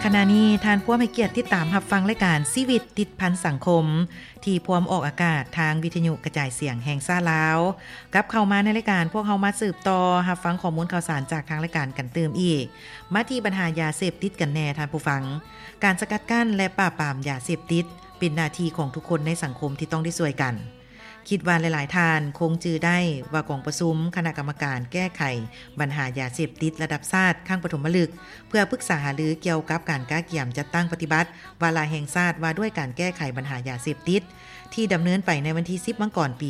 ขณะนี้ทานผู้ให้เกียรติติดตามรับฟังรายการชีวิตติดพันสังคมที่พร้อมออกอากาศทางวิทยุกระจายเสียงแห่งชาติลาวกับเข้ามาในรายการพวกเฮามาสืบต่อรับฟังข้อมูลข่าวสารจากทางรายการกันเติมอีกมาที่ปัญหายาเสพติดกันแน่ท่านผู้ฟังการสกัดกั้นและปราบปรามยาเสพติดเป็นหน้าที่ของทุกคนในสังคมที่ต้องได้ช่วยกันคิดว่าหลายๆท่านคงจือได้ว่ากองประชุมคณะกรรมการแก้ไขปัญหายาเสพติดระดับชาติข้างปฐมฤกษ์เพื่อปรึกษาหารือเกี่ยวกับการก้าวเกี่ยมจัดตั้งปฏิบัติวาระแห่งชาติว่าด้วยการแก้ไขปัญหายาเสพติดที่ดำเนินไปในวันที่10 มกราคม ปี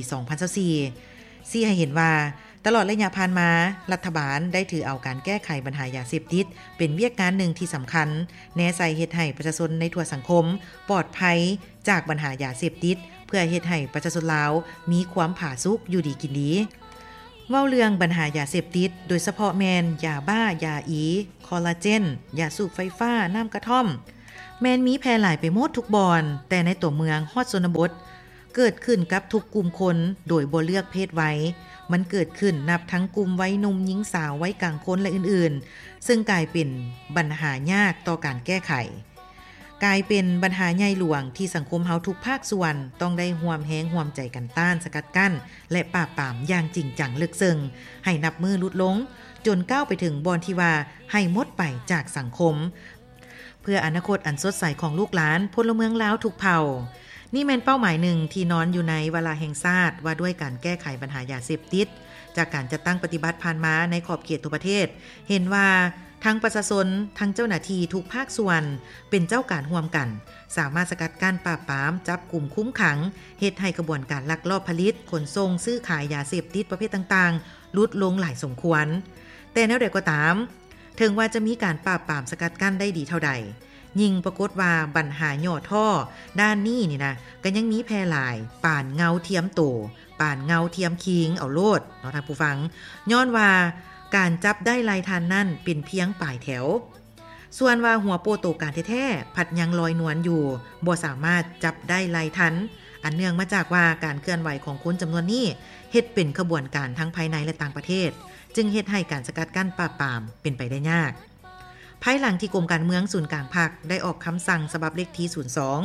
2024ชี้ให้เห็นว่าตลอดระยะผ่านมารัฐบาลได้ถือเอาการแก้ไขปัญหายาเสพติดเป็นเวียกงานหนึ่งที่สำคัญแน่ใจเฮ็ดให้ประชาชนในทั่วสังคมปลอดภัยจากปัญหายาเสพติดเพื่อเฮ็ดให้ประชาชนลาวมีความผาสุกอยู่ดีกินดีเว้าเรื่องปัญหายาเสพติดโดยเฉพาะแมนยาบ้ายาอีคอลลาเจนยาสูบไฟฟ้าน้ำกระท่อมแมนมีแพร่หลายไปหมดทุกบอนแต่ในตัวเมืองฮอดชนบทเกิดขึ้นกับทุกกลุ่มคนโดยบ่เลือกเพศไว้มันเกิดขึ้นนับทั้งกลุ่มวัยหนุ่มหญิงสาววัยกลางคนและอื่นๆซึ่งกลายเป็นปัญหายากต่อการแก้ไขกลายเป็นปัญหาใหญ่หลวงที่สังคมเฮาทุกภาคส่วนต้องได้ร่วมแรงร่วมใจกันต้านสกัดกั้นและปราบปรามอย่างจริงจังลึกซึ้งให้นับมือลดลงจนก้าวไปถึงบอนที่ว่าให้หมดไปจากสังคมเพื่ออนาคตอันสดใสของลูกหลานพลเมืองลาวทุกเผ่านี่แม่นเป้าหมายหนึ่งที่นอนอยู่ในวาระแห่งชาติว่าด้วยการแก้ไขปัญหายาเสพติดจากการจัดตั้งปฏิบัติผ่านมาในขอบเขตทั่วประเทศเห็นว่าทั้งประชาชนทั้งเจ้าหน้าที่ทุกภาคส่วนเป็นเจ้าการร่วมกันสามารถสกัดกั้นปราบปรามจับกลุ่มคุ้มขังเฮ็ดให้กระบวนการลักลอบผลิตขนส่งซื้อขายยาเสพติดประเภทต่างๆลดลงหลายสมควรแต่แนวใดก็ตามถึงว่าจะมีการปราบปรามสกัดกั้นได้ดีเท่าใดยิ่งปรากฏว่าปัญหาย่อท่อด้านนี้นี่นะก็ยังมีแพร่หลายป่านเงาเทียมโตป่านเงาเทียมคิงเอาโลดเนาะท่านผู้ฟังย้อนว่าการจับได้ลายทันนั่นเป็นเพียงปลายแถวส่วนว่าหัวโปโตการแท้ๆผัดยังลอยนวลอยู่บ่สามารถจับได้ลายทันอันเนื่องมาจากว่าการเคลื่อนไหวของคนจำนวนนี้เฮ็ดเป็นขบวนการทั้งภายในและต่างประเทศจึงเฮ็ดให้การสกัดกั้นปราบปรามเป็นไปได้ยากภายหลังที่กรมการเมืองศูนย์กลางภาคได้ออกคำสั่งฉบับเลขที่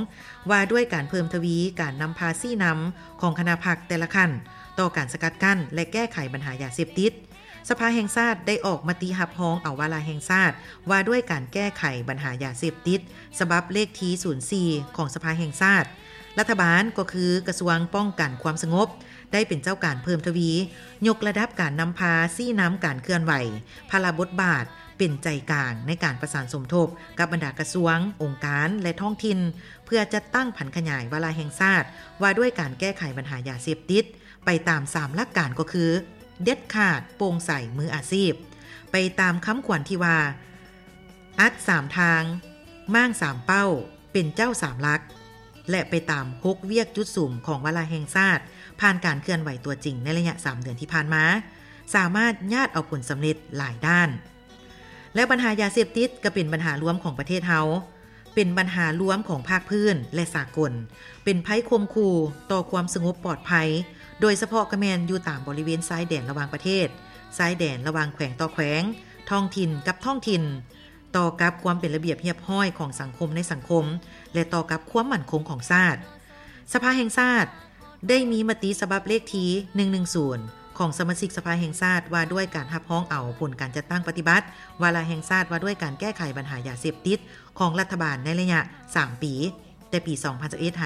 02ว่าด้วยการเพิ่มทวีการนำภาษีนำของคณะพรรคแต่ละขั้นต่อการสกัดกั้นและแก้ไขปัญหายาเสพติดสภาแห่งชาติได้ออกมติรับรองเอาวาระแห่งชาติว่าด้วยการแก้ไขปัญหายาเสพติดฉบับเลขที่04ของสภาแห่งชาติรัฐบาลก็คือกระทรวงป้องกันความสงบได้เป็นเจ้าการเพิ่มทวียกระดับการนำภาษีนำการเคลื่อนไหวพลบทบาทเป็นใจกลางในการประสานสมทบกับบรรดากระทรวงองค์การและท้องถิ่นเพื่อจัดตั้งผันขยายวาระแห่งชาติว่าด้วยการแก้ไขปัญหายาเสพติดไปตาม3หลักการก็คือเด็ดขาดโปร่งใสมืออาชีพไปตามคำขวัญที่ว่าอัด3ทางมั่ง3เป้าเป็นเจ้า3ลักและไปตาม6เวียกจุดสุ่มของวาระแห่งชาติผ่านการเคลื่อนไหวตัวจริงในระยะ3เดือนที่ผ่านมาสามารถญาติเอาผลสำเร็จหลายด้านและปัญหายาเสพติดก็เป็นปัญหารวมของประเทศเฮาเป็นปัญหารวมของภาคพื้นและสากลเป็นภัยคมคู่ต่อความสงบปลอดภัยโดยเฉพาะกระแมนอยู่ตามบริเวณชายแดนระหว่างประเทศชายแดนระหว่างแขวงต่อแขวงท้องถิ่นกับท้องถิ่นต่อกับความเป็นระเบียบเรียบร้อยของสังคมในสังคมและต่อกับความมั่นคงของชาติสภาแห่งชาติได้มีมติฉบับเลขที่110ของสมาชิกสภาแห่งชาติว่าด้วยการรับรองเอาผลการจัดตั้งปฏิบัติวาระแห่งชาติว่าด้วยการแก้ไขปัญหายาเสพติดของรัฐบาลในระยะ3ปีแต่ปี2021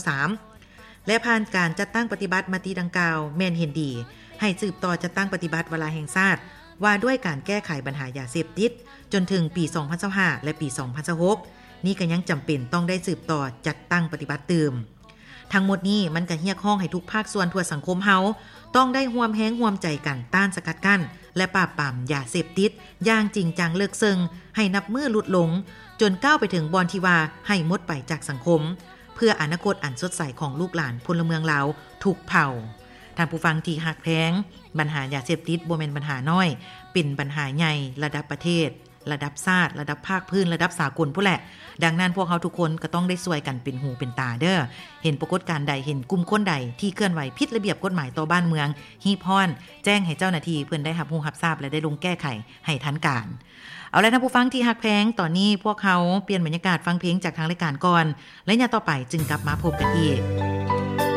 2023และผ่านการจัดตั้งปฏิบัติมติดังกล่าวแม่นเห็นดีให้สืบต่อจัดตั้งปฏิบัติวาระแห่งชาติว่าด้วยการแก้ไขปัญหายาเสพติดจนถึงปี2025และปี2026นี่ก็ยังจำเป็นต้องได้สืบต่อจัดตั้งปฏิบัติเติมทั้งหมดนี้มันก็เรียกร้องให้ทุกภาคส่วนทั่วสังคมเฮาต้องได้ร่วมแรงร่วมใจกันต้านสกัดกั้นและปราบปรามยาเสพติดอย่างจริงจังเลิกเซิงให้นับมือหลุดลงจนก้าวไปถึงบอนที่ว่าให้หมดไปจากสังคมเพื่ออนาคตอันสดใสของลูกหลานพลเมืองลาวทุกเผ่าท่านผู้ฟังที่ฮักแพงปัญหายาเสพติดบ่แม่นปัญหาน้อยเป็นปัญหาใหญ่ระดับประเทศระดับชาติระดับภาคพื้นระดับสากลพุ่นแหละดังนั้นพวกเขาทุกคนก็ต้องได้ช่วยกันเป็นหูเป็นตาเด้อเห็นปรากฏการณ์ใดเห็นกลุ่มคนใดที่เคลื่อนไหวผิดระเบียบกฎหมายต่อบ้านเมืองฮีพรแจ้งให้เจ้าหน้าที่เพิ่นได้รับรู้รับทราบและได้ลงแก้ไขให้ทันการเอาแล้วนะผู้ฟังที่ฮักแพงตอนนี้พวกเขาเปลี่ยนบรรยากาศฟังเพลงจากทางรายการก่อนและอย่าต่อไปจึงกลับมาพบกันอีก